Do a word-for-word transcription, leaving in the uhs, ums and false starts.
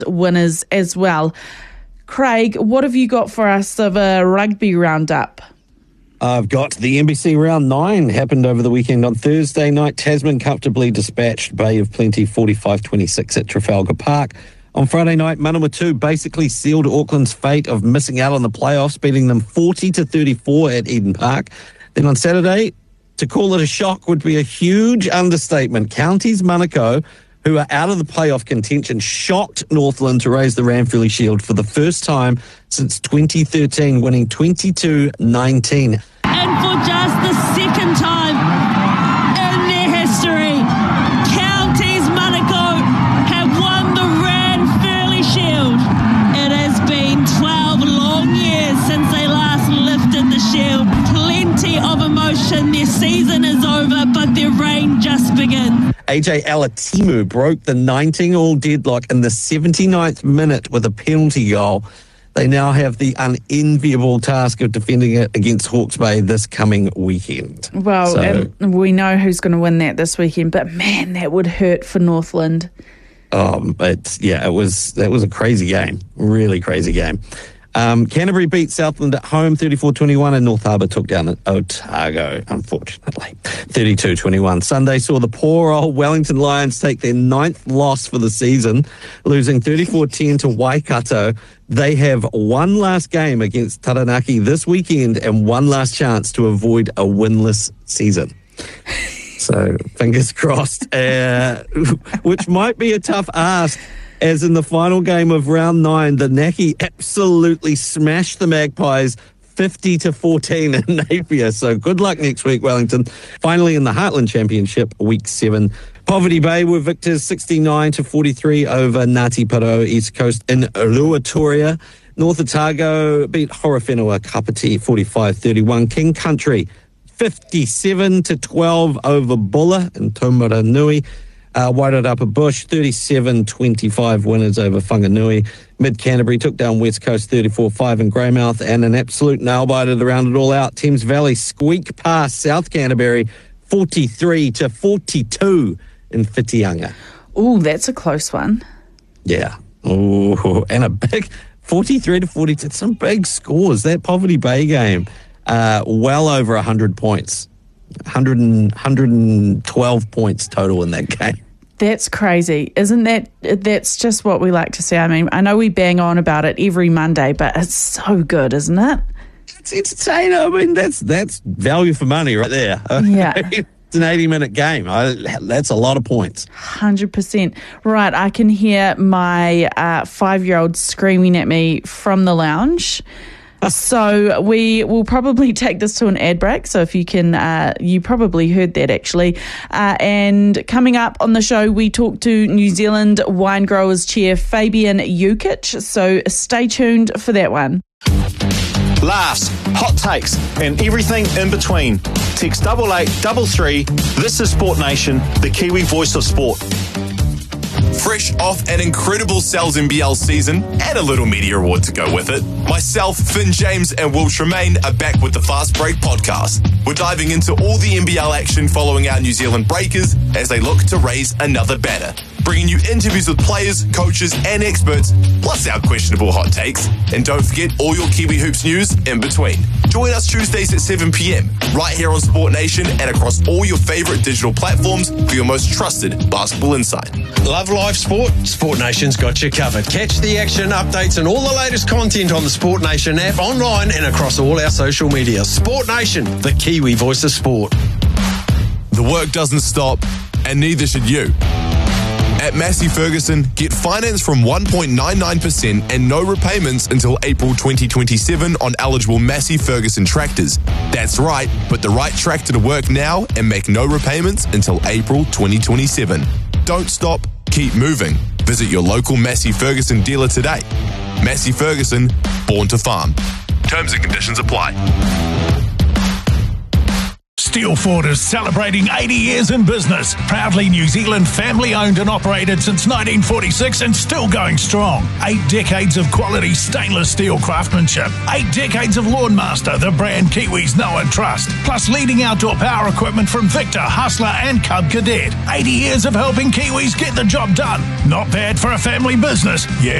winners as well. Craig, what have you got for us of a rugby roundup? I've got the N B C Round nine happened over the weekend on Thursday night. Tasman comfortably dispatched Bay of Plenty forty-five twenty-six at Trafalgar Park. On Friday night, Manawatu basically sealed Auckland's fate of missing out on the playoffs, beating them forty to thirty-four at Eden Park. Then on Saturday, to call it a shock would be a huge understatement. Counties Manukau, who are out of the playoff contention, shocked Northland to raise the Ranfurly Shield for the first time since twenty thirteen, winning twenty-two nineteen. And for just the second time in their history, Counties Manukau have won the Ranfurly Shield. It has been twelve long years since they last lifted the shield. Plenty of emotion. Their season is over, but their reign just begins. A J Alatimu broke the nineteen-all deadlock in the seventy-ninth minute with a penalty goal. They now have the unenviable task of defending it against Hawke's Bay this coming weekend. Well, so, and we know who's going to win that this weekend, but man, that would hurt for Northland. Um, it's yeah, it was that was a crazy game, really crazy game. Um, Canterbury beat Southland at home thirty-four twenty-one, and North Harbour took down Otago, unfortunately, thirty-two twenty-one. Sunday saw the poor old Wellington Lions take their ninth loss for the season, losing thirty-four ten to Waikato. They have one last game against Taranaki this weekend and one last chance to avoid a winless season. So, fingers crossed, uh, which might be a tough ask, as in the final game of round nine, the Naki absolutely smashed the Magpies fifty to fourteen in Napier. So good luck next week, Wellington. Finally, in the Heartland Championship, week seven, Poverty Bay were victors sixty-nine to forty-three over Ngāti Porou East Coast in Ruatoria. North Otago beat Horowhenua Kapiti forty-five thirty-one. King Country fifty-seven to twelve over Bulla in Taumaranui. Uh, Wairarapa Bush, thirty-seven twenty-five winners over Whanganui. Mid Canterbury took down West Coast thirty-four five in Greymouth, and an absolute nail-biter to round it all out. Thames Valley squeak past South Canterbury, forty-three to forty-two in Whitianga. Oh, that's a close one. Yeah. Oh, and a big forty-three to forty-two. Some big scores. That Poverty Bay game, uh, well over one hundred points. one hundred, one hundred twelve points total in that game. That's crazy. Isn't that, that's just what we like to see. I mean, I know we bang on about it every Monday, but it's so good, isn't it? It's entertaining. I mean, that's that's value for money right there. Yeah. It's an eighty-minute game. I, that's a lot of points. one hundred percent. Right, I can hear my uh, five-year-old screaming at me from the lounge. So we will probably take this to an ad break. So if you can, uh, you probably heard that actually. Uh, and coming up on the show, we talk to New Zealand Wine Growers Chair Fabian Jukic. So stay tuned for that one. Laughs, hot takes, and everything in between. Text double eight double three. This is Sport Nation, the Kiwi voice of sport. Fresh off an incredible Sal's N B L season and a little media award to go with it, myself, Finn James and Will Tremaine are back with the Fast Break podcast. We're diving into all the N B L action following our New Zealand Breakers as they look to raise another banner. Bringing you interviews with players, coaches and experts, plus our questionable hot takes. And don't forget all your Kiwi Hoops news in between. Join us Tuesdays at seven p.m. right here on Sport Nation and across all your favourite digital platforms for your most trusted basketball insight. Love live sport? Sport Nation's got you covered. Catch the action, updates and all the latest content on the Sport Nation app, online and across all our social media. Sport Nation, the Kiwi voice of sport. The work doesn't stop, and neither should you. At Massey Ferguson, get finance from one point nine nine percent and no repayments until April twenty twenty-seven on eligible Massey Ferguson tractors. That's right, put the right tractor to work now and make no repayments until April twenty twenty-seven. Don't stop, keep moving. Visit your local Massey Ferguson dealer today. Massey Ferguson, born to farm. Terms and conditions apply. Steelford is celebrating eighty years in business. Proudly New Zealand family owned and operated since nineteen forty-six and still going strong. Eight decades of quality stainless steel craftsmanship. Eight decades of Lawnmaster, the brand Kiwis know and trust. Plus leading outdoor power equipment from Victor, Hustler and Cub Cadet. eighty years of helping Kiwis get the job done. Not bad for a family business. Yeah.